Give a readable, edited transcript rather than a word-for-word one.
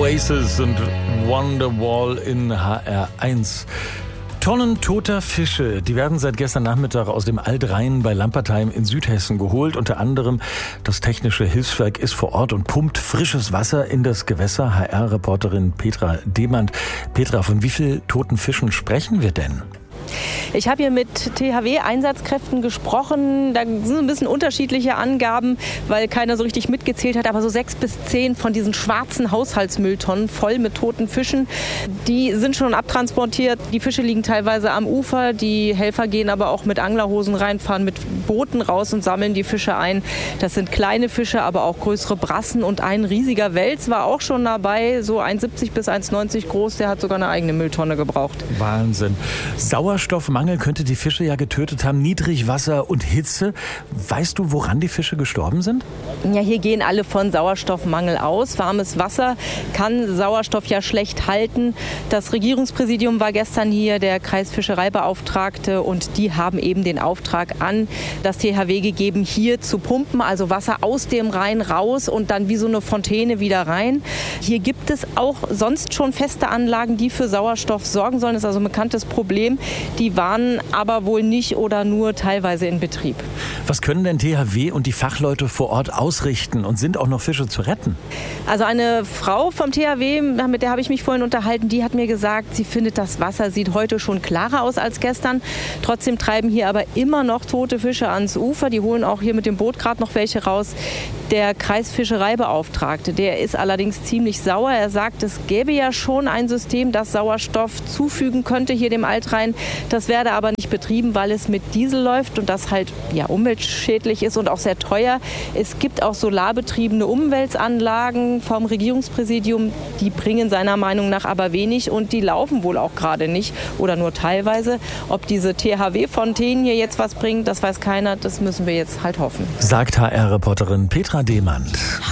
Oasis und Wonderwall in HR1. Tonnen toter Fische, die werden seit gestern Nachmittag aus dem Altrhein bei Lampertheim in Südhessen geholt. Unter anderem das Technische Hilfswerk ist vor Ort und pumpt frisches Wasser in das Gewässer. HR-Reporterin Petra Demand. Petra, von wie vielen toten Fischen sprechen wir denn? Ich habe hier mit THW-Einsatzkräften gesprochen. Da sind ein bisschen unterschiedliche Angaben, weil keiner so richtig mitgezählt hat. Aber so 6 bis 10 von diesen schwarzen Haushaltsmülltonnen voll mit toten Fischen, die sind schon abtransportiert. Die Fische liegen teilweise am Ufer. Die Helfer gehen aber auch mit Anglerhosen rein, fahren mit Booten raus und sammeln die Fische ein. Das sind kleine Fische, aber auch größere Brassen. Und ein riesiger Wels war auch schon dabei, so 1,70 bis 1,90 groß. Der hat sogar eine eigene Mülltonne gebraucht. Wahnsinn. Sauerstoffmangel könnte die Fische ja getötet haben, Niedrigwasser und Hitze. Weißt du, woran die Fische gestorben sind? Ja, hier gehen alle von Sauerstoffmangel aus. Warmes Wasser kann Sauerstoff ja schlecht halten. Das Regierungspräsidium war gestern hier, der Kreisfischereibeauftragte, und die haben eben den Auftrag an das THW gegeben, hier zu pumpen, also Wasser aus dem Rhein raus und dann wie so eine Fontäne wieder rein. Hier gibt es auch sonst schon feste Anlagen, die für Sauerstoff sorgen sollen. Das ist also ein bekanntes Problem. Die waren aber wohl nicht oder nur teilweise in Betrieb. Was können denn THW und die Fachleute vor Ort ausrichten und sind auch noch Fische zu retten? Also eine Frau vom THW, mit der habe ich mich vorhin unterhalten, die hat mir gesagt, sie findet, das Wasser sieht heute schon klarer aus als gestern. Trotzdem treiben hier aber immer noch tote Fische ans Ufer. Die holen auch hier mit dem Boot gerade noch welche raus. Der Kreisfischereibeauftragte, der ist allerdings ziemlich sauer. Er sagt, es gäbe ja schon ein System, das Sauerstoff zufügen könnte hier dem Altrhein. Das werde aber nicht betrieben, weil es mit Diesel läuft und das halt ja umweltschädlich ist und auch sehr teuer. Es gibt auch solarbetriebene Umweltanlagen vom Regierungspräsidium. Die bringen seiner Meinung nach aber wenig und die laufen wohl auch gerade nicht oder nur teilweise. Ob diese THW-Fontänen hier jetzt was bringen, das weiß keiner. Das müssen wir jetzt halt hoffen. Sagt HR-Reporterin Petra Demand.